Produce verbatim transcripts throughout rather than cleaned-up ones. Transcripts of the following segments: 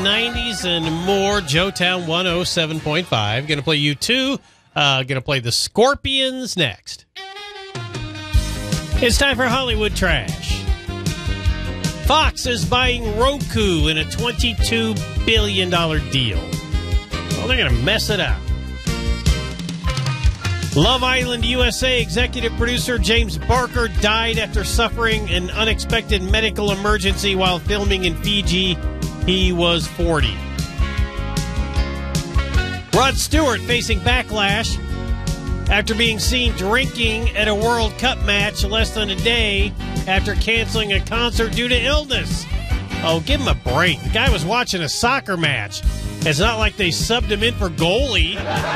nineties, and more. Joetown one oh seven point five. Going to play U two. Uh, Going to play the Scorpions next. It's time for Hollywood Trash. Fox is buying Roku in a twenty-two billion dollars deal. Well, they're going to mess it up. Love Island U S A executive producer James Barker died after suffering an unexpected medical emergency while filming in Fiji. He was forty. Rod Stewart facing backlash after being seen drinking at a World Cup match less than a day after canceling a concert due to illness. Oh, give him a break. The guy was watching a soccer match. It's not like they subbed him in for goalie.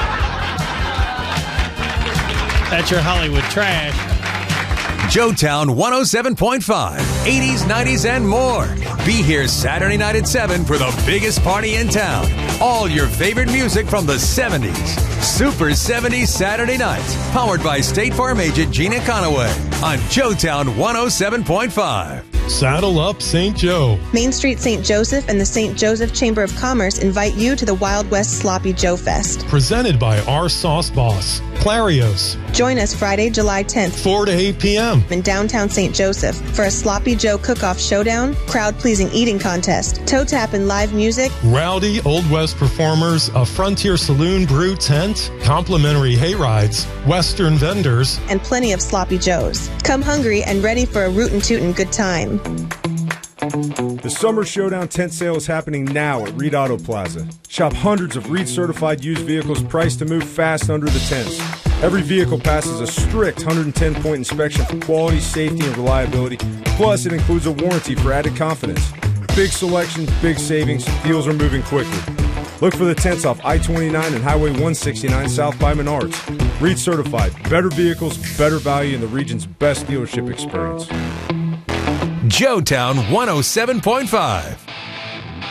That's your Hollywood Trash. Joetown one oh seven point five, eighties, nineties, and more. Be here Saturday night at seven for the biggest party in town. All your favorite music from the seventies. Super seventies Saturday nights. Powered by State Farm agent Gina Conaway on Joetown one oh seven point five. Saddle up Saint Joe. Main Street Saint Joseph and the Saint Joseph Chamber of Commerce invite you to the Wild West Sloppy Joe Fest. Presented by our sauce boss, Clarios. Join us Friday, July tenth, four to eight p.m. in downtown Saint Joseph for a Sloppy Joe cook-off showdown, crowd-pleasing eating contest, toe tap and live music, rowdy Old West performers, a Frontier Saloon brew tent, complimentary hay rides, Western vendors, and plenty of Sloppy Joes. Come hungry and ready for a rootin' tootin' good time. The Summer Showdown tent sale is happening now at Reed Auto Plaza. Shop hundreds of Reed-certified used vehicles priced to move fast under the tents. Every vehicle passes a strict one hundred ten point inspection for quality, safety, and reliability. Plus, it includes a warranty for added confidence. Big selection, big savings. Deals are moving quickly. Look for the tents off I twenty-nine and Highway one sixty-nine south by Menards. Reed certified. Better vehicles, better value, and the region's best dealership experience. Joetown one oh seven point five.